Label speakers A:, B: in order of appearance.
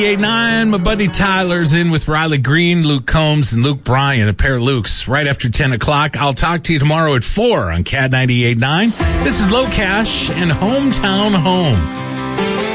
A: 9, my buddy Tyler's in with Riley Green, Luke Combs, and Luke Bryan, a pair of Lukes, right after 10 o'clock. I'll talk to you tomorrow at 4 on CAD 98.9. This is Low Cash and Hometown Home.